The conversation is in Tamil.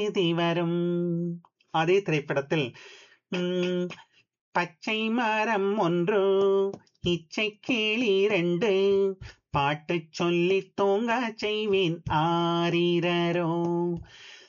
தேதி வரும். அதே திரைப்படத்தில் ம், பச்சை மரம் ஒன்று, இச்சை கிளி ரெண்டு, பாட்டு சொல்லி தூங்க செய்வேன் ஆரிரரோ.